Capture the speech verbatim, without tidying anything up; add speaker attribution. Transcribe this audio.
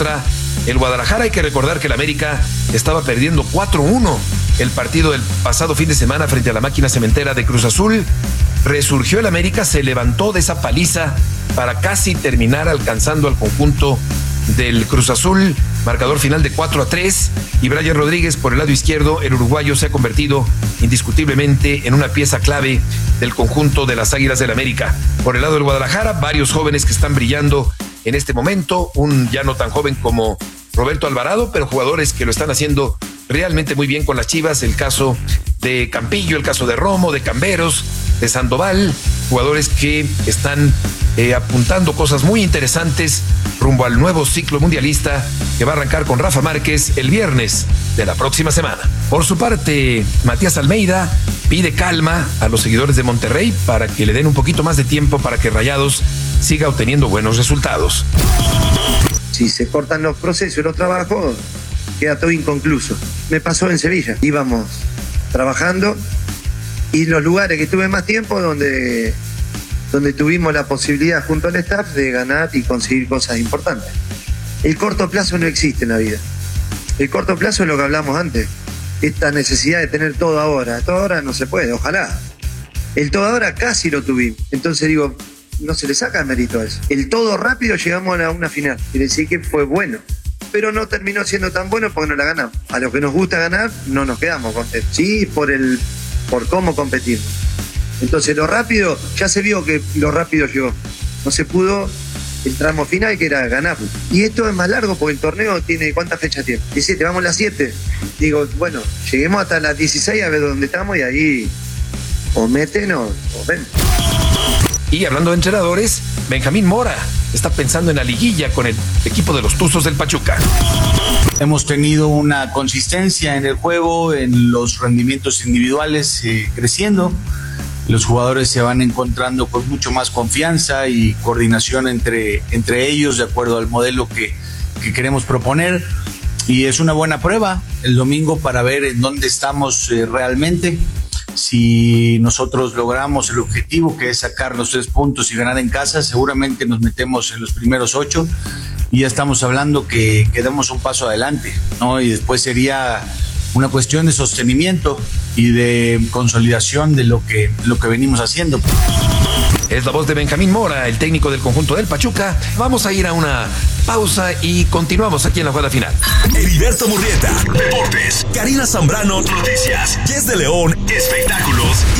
Speaker 1: el Guadalajara. Hay que recordar que el América estaba perdiendo cuatro uno el partido del pasado fin de semana frente a la máquina cementera de Cruz Azul. Resurgió el América, se levantó de esa paliza para casi terminar alcanzando al conjunto del Cruz Azul. Marcador final de cuatro a tres, y Brian Rodríguez por el lado izquierdo, el uruguayo, se ha convertido indiscutiblemente en una pieza clave del conjunto de las Águilas del América. Por el lado del Guadalajara, varios jóvenes que están brillando en este momento, un ya no tan joven como Roberto Alvarado, pero jugadores que lo están haciendo realmente muy bien con las Chivas. El caso de Campillo, el caso de Romo, de Camberos, de Sandoval, jugadores que están eh, apuntando cosas muy interesantes rumbo al nuevo ciclo mundialista que va a arrancar con Rafa Márquez el viernes de la próxima semana. Por su parte, Matías Almeida pide calma a los seguidores de Monterrey para que le den un poquito más de tiempo para que Rayados siga obteniendo buenos resultados.
Speaker 2: Si se cortan los procesos, los trabajos, queda todo inconcluso. Me pasó en Sevilla, íbamos trabajando y los lugares que tuve más tiempo donde, donde tuvimos la posibilidad junto al staff de ganar y conseguir cosas importantes. El corto plazo no existe en la vida. El corto plazo es lo que hablamos antes. Esta necesidad de tener todo ahora. Todo ahora no se puede, ojalá. El todo ahora casi lo tuvimos. Entonces digo, no se le saca mérito a eso. El todo rápido llegamos a una final. Quiere decir que fue bueno. Pero no terminó siendo tan bueno porque no la ganamos. A los que nos gusta ganar, no nos quedamos contentos. Sí, por el, por cómo competir. Entonces lo rápido, ya se vio que lo rápido llegó. No se pudo el tramo final, que era ganar. Y esto es más largo porque el torneo tiene, ¿cuántas fechas tiene? diecisiete, vamos a las siete. Digo, bueno, lleguemos hasta las dieciséis a ver dónde estamos y ahí o meten o, o ven.
Speaker 1: Y hablando de entrenadores, Benjamín Mora está pensando en la liguilla con el equipo de los Tuzos del Pachuca.
Speaker 3: Hemos tenido una consistencia en el juego, en los rendimientos individuales eh, creciendo. Los jugadores se van encontrando con mucho más confianza y coordinación entre, entre ellos de acuerdo al modelo que, que queremos proponer. Y es una buena prueba el domingo para ver en dónde estamos eh, realmente. Si nosotros logramos el objetivo, que es sacar los tres puntos y ganar en casa, seguramente nos metemos en los primeros ocho y ya estamos hablando que, que demos un paso adelante, ¿no? Y después sería una cuestión de sostenimiento y de consolidación de lo que, lo que venimos haciendo.
Speaker 1: Es la voz de Benjamín Mora, el técnico del conjunto del Pachuca. Vamos a ir a una pausa y continuamos aquí en la jugada final.
Speaker 4: Heriberto Murrieta, Deportes. Karina Zambrano, Noticias. Jess de León, Espectáculos.